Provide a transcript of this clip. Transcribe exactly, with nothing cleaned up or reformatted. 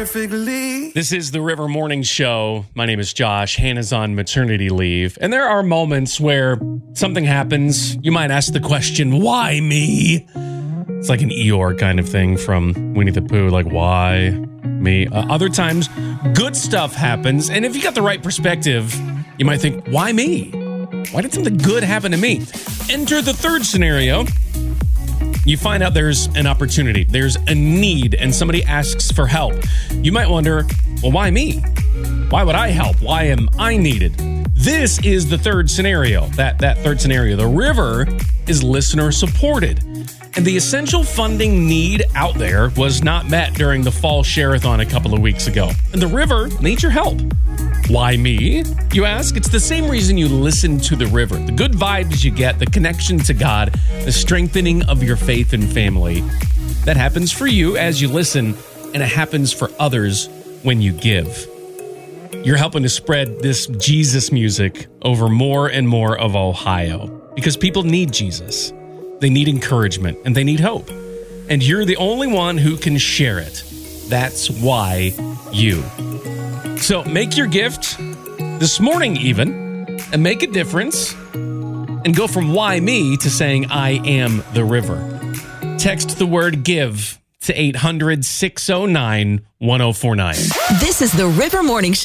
perfectly. This is the River Morning Show. My name is Josh. Hannah's on maternity leave. And there are moments where something happens. You might ask the question, why me? It's like an Eeyore kind of thing from Winnie the Pooh, like, why me? Uh, other times, good stuff happens. And if you got the right perspective, you might think, why me? Why did something good happen to me? Enter the third scenario. You find out there's an opportunity, there's a need, and somebody asks for help. You might wonder, well, why me? Why would I help? Why am I needed? This is the third scenario. That, that third scenario. The river is listener supported. And the essential funding need out there was not met during the fall share-a-thon a couple of weeks ago. And the river needs your help. Why me? You ask? It's the same reason you listen to the river. The good vibes you get, the connection to God, the strengthening of your faith and family. That happens for you as you listen, and it happens for others when you give. You're helping to spread this Jesus music over more and more of Ohio because people need Jesus. They need encouragement and they need hope. And you're the only one who can share it. That's why you. So make your gift this morning even and make a difference and go from why me to saying I am the river. Text the word give to eight hundred, six oh nine, one oh four nine. This is the River Morning Show.